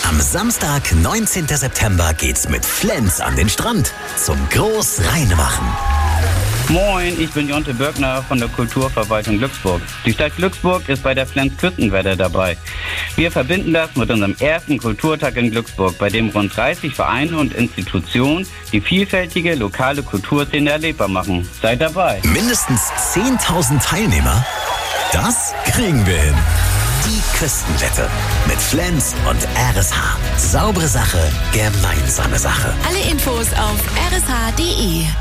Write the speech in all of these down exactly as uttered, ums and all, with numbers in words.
Am Samstag, neunzehnten September, geht's mit Flens an den Strand zum Großreinmachen. Moin, ich bin Jonte Bürgner von der Kulturverwaltung Glücksburg. Die Stadt Glücksburg ist bei der Flens Küstenwelle dabei. Wir verbinden das mit unserem ersten Kulturtag in Glücksburg, bei dem rund dreißig Vereine und Institutionen die vielfältige lokale Kulturszene erlebbar machen. Seid dabei. Mindestens zehntausend Teilnehmer? Das kriegen wir hin. Die Küstenwette mit Flens und R S H. Saubere Sache, gemeinsame Sache. Alle Infos auf r s h punkt d e.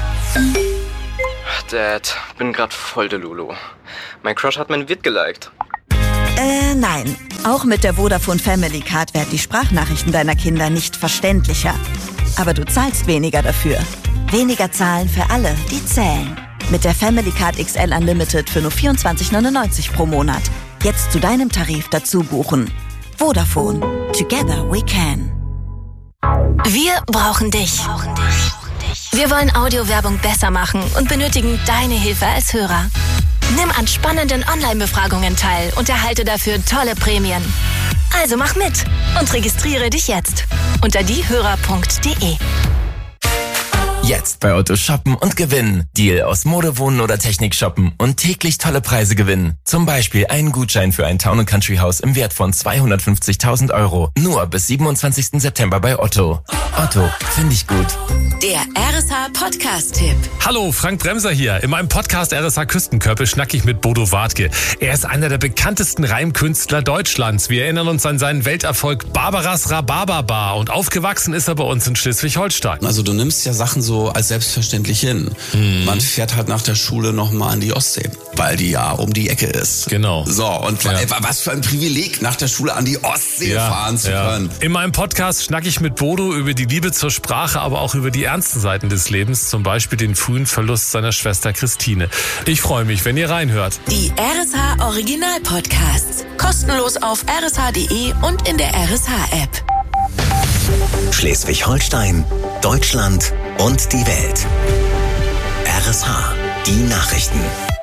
Dad, bin grad voll der Lulu. Mein Crush hat mein Vid geliked. Äh, nein. Auch mit der Vodafone Family Card werden die Sprachnachrichten deiner Kinder nicht verständlicher. Aber du zahlst weniger dafür. Weniger zahlen für alle, die zählen. Mit der Family Card X L Unlimited für nur vierundzwanzig neunundneunzig pro Monat. Jetzt zu deinem Tarif dazu buchen. Vodafone. Together we can. Wir brauchen dich. Wir wollen Audiowerbung besser machen und benötigen deine Hilfe als Hörer. Nimm an spannenden Online-Befragungen teil und erhalte dafür tolle Prämien. Also mach mit und registriere dich jetzt unter diehörer punkt de. Jetzt bei Otto shoppen und gewinnen. Deal aus Mode, Wohnen oder Technik shoppen und täglich tolle Preise gewinnen. Zum Beispiel einen Gutschein für ein Town and Country Haus im Wert von zweihundertfünfzigtausend Euro. Nur bis siebenundzwanzigsten September bei Otto. Otto, finde ich gut. Der R S H Podcast-Tipp. Hallo, Frank Bremser hier. In meinem Podcast R S H Küstenkörper schnack ich mit Bodo Wartke. Er ist einer der bekanntesten Reimkünstler Deutschlands. Wir erinnern uns an seinen Welterfolg Barbaras Rhabarberbar und aufgewachsen ist er bei uns in Schleswig-Holstein. Also du nimmst ja Sachen so als selbstverständlich hin. Hm. Man fährt halt nach der Schule nochmal an die Ostsee, weil die ja um die Ecke ist. Genau. So, und ja. was für ein Privileg, nach der Schule an die Ostsee ja, fahren zu ja. können. In meinem Podcast schnack ich mit Bodo über die Liebe zur Sprache, aber auch über die ernsten Seiten des Lebens, zum Beispiel den frühen Verlust seiner Schwester Christine. Ich freue mich, wenn ihr reinhört. Die R S H Original Podcasts. Kostenlos auf r s h punkt d e und in der R S H App. Schleswig-Holstein, Deutschland und die Welt. R S H, die Nachrichten.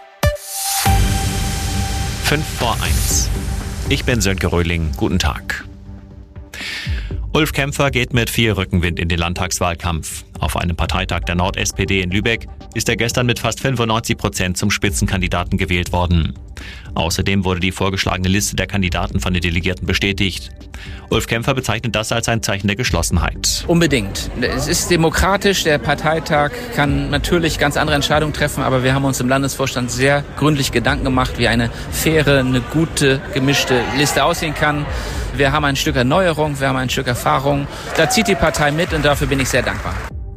fünf vor eins. Ich bin Sönke Röhling. Guten Tag. Ulf Kämpfer geht mit viel Rückenwind in den Landtagswahlkampf. Auf einem Parteitag der Nord-S P D in Lübeck ist er gestern mit fast fünfundneunzig Prozent zum Spitzenkandidaten gewählt worden. Außerdem wurde die vorgeschlagene Liste der Kandidaten von den Delegierten bestätigt. Ulf Kämpfer bezeichnet das als ein Zeichen der Geschlossenheit. Unbedingt. Es ist demokratisch. Der Parteitag kann natürlich ganz andere Entscheidungen treffen, aber wir haben uns im Landesvorstand sehr gründlich Gedanken gemacht, wie eine faire, eine gute, gemischte Liste aussehen kann. Wir haben ein Stück Erneuerung, wir haben ein Stück Erfahrung. Da zieht die Partei mit und dafür bin ich sehr dankbar.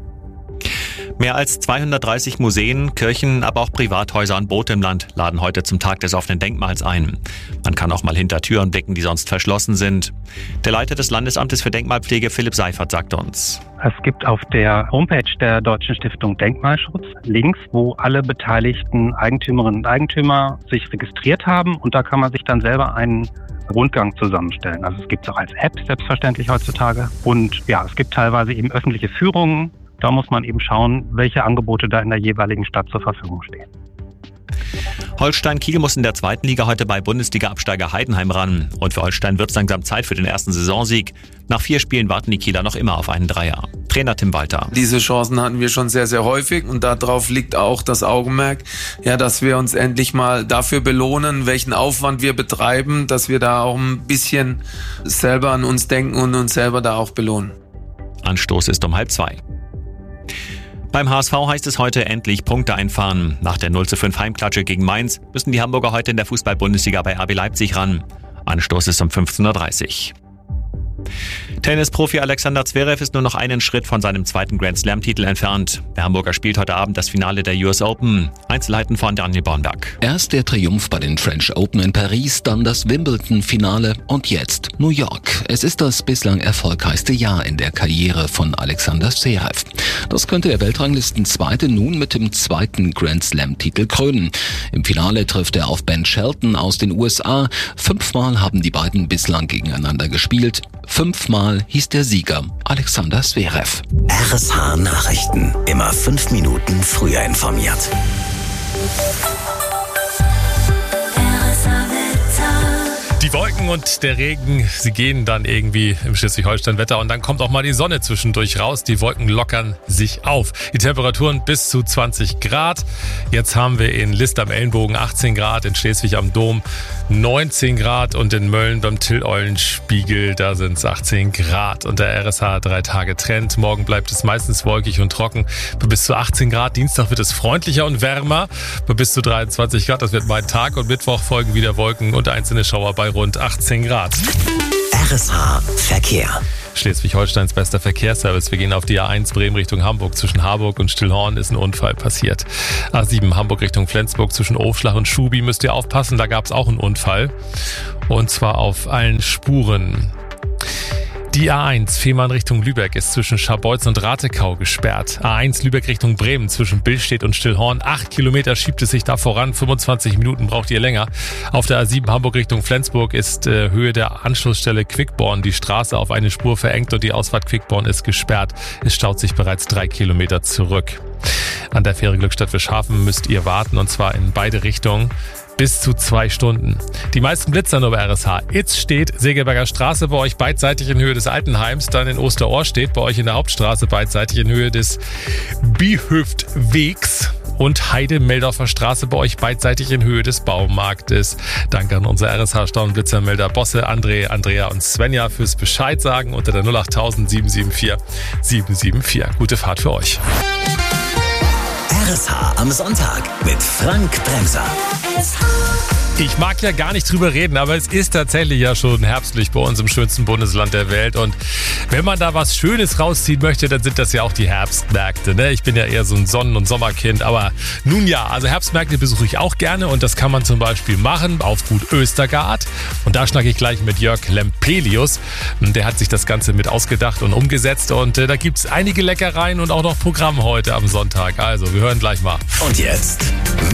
Mehr als zweihundertdreißig Museen, Kirchen, aber auch Privathäuser und Boote im Land laden heute zum Tag des offenen Denkmals ein. Man kann auch mal hinter Türen blicken, die sonst verschlossen sind. Der Leiter des Landesamtes für Denkmalpflege, Philipp Seifert, sagt uns: Es gibt auf der Homepage der Deutschen Stiftung Denkmalschutz Links, wo alle beteiligten Eigentümerinnen und Eigentümer sich registriert haben, und da kann man sich dann selber einen Rundgang zusammenstellen. Also es gibt es auch als App selbstverständlich heutzutage, und ja, es gibt teilweise eben öffentliche Führungen. Da muss man eben schauen, welche Angebote da in der jeweiligen Stadt zur Verfügung stehen. Holstein Kiel muss in der zweiten Liga heute bei Bundesliga-Absteiger Heidenheim ran. Und für Holstein wird es langsam Zeit für den ersten Saisonsieg. Nach vier Spielen warten die Kieler noch immer auf einen Dreier. Trainer Tim Walter: Diese Chancen hatten wir schon sehr, sehr häufig, und darauf liegt auch das Augenmerk, ja, dass wir uns endlich mal dafür belohnen, welchen Aufwand wir betreiben, dass wir da auch ein bisschen selber an uns denken und uns selber da auch belohnen. Anstoß ist um halb zwei. Beim H S V heißt es heute endlich Punkte einfahren. Nach der null zu fünf Heimklatsche gegen Mainz müssen die Hamburger heute in der Fußball-Bundesliga bei R B Leipzig ran. Anstoß ist um fünfzehn Uhr dreißig. Tennisprofi Alexander Zverev ist nur noch einen Schritt von seinem zweiten Grand-Slam-Titel entfernt. Der Hamburger spielt heute Abend das Finale der U S Open. Einzelheiten von Daniel Bornberg. Erst der Triumph bei den French Open in Paris, dann das Wimbledon-Finale und jetzt New York. Es ist das bislang erfolgreichste Jahr in der Karriere von Alexander Zverev. Das könnte der Weltranglistenzweite nun mit dem zweiten Grand-Slam-Titel krönen. Im Finale trifft er auf Ben Shelton aus den U S A. Fünfmal haben die beiden bislang gegeneinander gespielt. Fünfmal hieß der Sieger Alexander Zverev. R S H Nachrichten. Immer fünf Minuten früher informiert. Die Wolken und der Regen, sie gehen dann irgendwie im Schleswig-Holstein-Wetter und dann kommt auch mal die Sonne zwischendurch raus. Die Wolken lockern sich auf. Die Temperaturen bis zu zwanzig Grad. Jetzt haben wir in List am Ellenbogen achtzehn Grad, in Schleswig am Dom neunzehn Grad und in Mölln beim Till-Eulenspiegel, da sind es achtzehn Grad. Und der R S H drei Tage Trend. Morgen bleibt es meistens wolkig und trocken bei bis zu achtzehn Grad. Dienstag wird es freundlicher und wärmer bei bis zu dreiundzwanzig Grad. Das wird mein Tag und Mittwoch folgen wieder Wolken und einzelne Schauer bei rund achtzehn Grad. R S H Verkehr. Schleswig-Holsteins bester Verkehrsservice. Wir gehen auf die A eins Bremen Richtung Hamburg. Zwischen Harburg und Stillhorn ist ein Unfall passiert. A sieben Hamburg Richtung Flensburg zwischen Ofschlach und Schubi müsst ihr aufpassen. Da gab es auch einen Unfall. Und zwar auf allen Spuren. Die A eins Fehmarn Richtung Lübeck ist zwischen Scharbeutz und Ratekau gesperrt. A eins Lübeck Richtung Bremen zwischen Billstedt und Stillhorn. Acht Kilometer schiebt es sich da voran. fünfundzwanzig Minuten braucht ihr länger. Auf der A sieben Hamburg Richtung Flensburg ist äh, Höhe der Anschlussstelle Quickborn die Straße auf eine Spur verengt und die Ausfahrt Quickborn ist gesperrt. Es staut sich bereits drei Kilometer zurück. An der Fähre Glückstadt Fischhafen müsst ihr warten und zwar in beide Richtungen. Bis zu zwei Stunden. Die meisten Blitzer nur bei R S H. Itz steht Segeberger Straße bei euch beidseitig in Höhe des Altenheims. Dann in Osterohr steht bei euch in der Hauptstraße beidseitig in Höhe des Bihöftwegs. Und Heide-Meldorfer Straße bei euch beidseitig in Höhe des Baumarktes. Danke an unsere R S H-Stauenblitzermelder Bosse, André, Andrea und Svenja fürs Bescheid sagen unter der null acht null null sieben sieben vier sieben sieben vier. Gute Fahrt für euch. R S H am Sonntag mit Frank Bremser. Ich mag ja gar nicht drüber reden, aber es ist tatsächlich ja schon herbstlich bei uns im schönsten Bundesland der Welt. Und wenn man da was Schönes rausziehen möchte, dann sind das ja auch die Herbstmärkte. Ne? Ich bin ja eher so ein Sonnen- und Sommerkind, aber nun ja, also Herbstmärkte besuche ich auch gerne und das kann man zum Beispiel machen auf Gut Östergard. Und da schnacke ich gleich mit Jörg Lempelius. Der hat sich das Ganze mit ausgedacht und umgesetzt und äh, da gibt es einige Leckereien und auch noch Programm heute am Sonntag. Also, wir hören gleich mal. Und jetzt